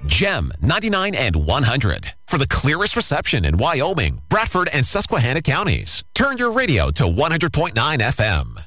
Gem 99 and 100 for the clearest reception in Wyoming, Bradford, and Susquehanna counties. Turn your radio to 100.9 FM.